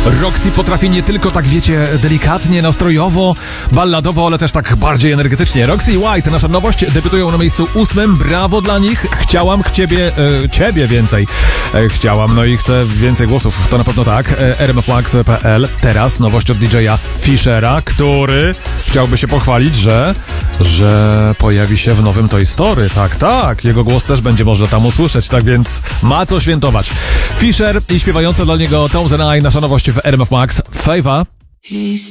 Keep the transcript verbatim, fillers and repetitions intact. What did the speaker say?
Roxy potrafi nie tylko tak, wiecie, delikatnie, nastrojowo, balladowo, ale też tak bardziej energetycznie. Roxy i White, nasza nowość, debiutują na miejscu ósmym. Brawo dla nich. Chciałam k ciebie, e, ciebie więcej. E, chciałam, no i chcę więcej głosów, to na pewno tak. E, r m f max kropka p l. Teraz nowość od D J a Fishera, który chciałby się pochwalić, że, że pojawi się w nowym Toy Story. Tak, tak. Jego głos też będzie można tam usłyszeć, tak więc ma co świętować. Fisher i śpiewająca dla niego Tones and I, nasza nowość w R M F Max. Favor.